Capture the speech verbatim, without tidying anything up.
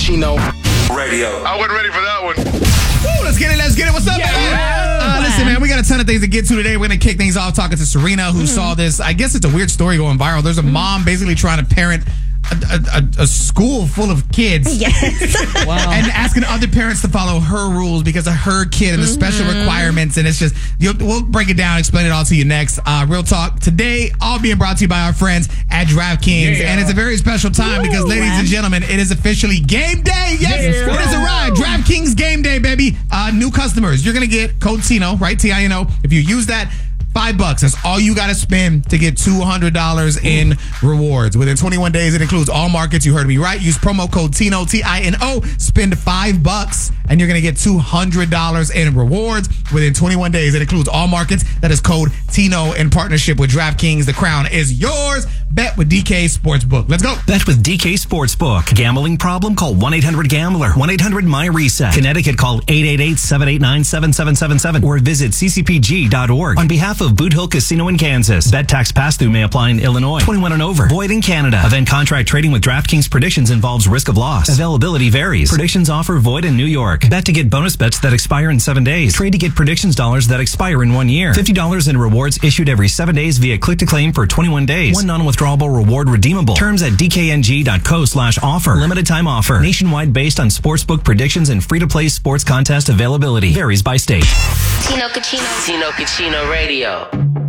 Kachino Radio. I wasn't ready for that one. Woo, let's get it, let's get it. What's up, Yeah. baby? Uh, listen, man, we got a ton of things to get to today. We're going to kick things off talking to Serena, who mm. saw this. I guess it's a weird story going viral. There's a mm. mom basically trying to parent A, a, a school full of kids. Yes. Wow. And asking other parents to follow her rules because of her kid and the mm-hmm. special requirements. And it's just, you'll, we'll break it down, explain it all to you next. Uh, Real Talk today, all being brought to you by our friends at DraftKings. Yeah. And it's a very special time Woo, because, ladies wow. and gentlemen, it is officially game day. Yes, yeah. it is a ride. DraftKings game day, baby. Uh, new customers, you're going to get code Tino, right? T I N O. If you use that, Five bucks. That's all you got to spend to get two hundred dollars in rewards. Within twenty-one days, it includes all markets. You heard me right. Use promo code Tino, T I N O. Spend five bucks, and you're going to get two hundred dollars in rewards. Within twenty-one days, it includes all markets. That is code Tino in partnership with DraftKings. The crown is yours. Bet with D K Sportsbook. Let's go. Bet with D K Sportsbook. Gambling problem? Call one eight hundred gambler. one eight hundred my reset. Connecticut, call eight eight eight, seven eight nine, seven seven seven seven or visit c c p g dot org. On behalf of Boot Hill Casino in Kansas. Bet tax pass-through may apply in Illinois. twenty-one and over. Void in Canada. Event contract trading with DraftKings Predictions involves risk of loss. Availability varies. Predictions offer void in New York. Bet to get bonus bets that expire in seven days. Trade to get predictions dollars that expire in one year. fifty dollars in rewards issued every seven days via click-to-claim for twenty-one days. One non-withdrawable reward redeemable. Terms at d k n g dot co slash offer. Limited time offer. Nationwide based on sportsbook predictions and free-to-play sports contest availability. Varies by state. Tino Kachino. Tino Kachino Radio.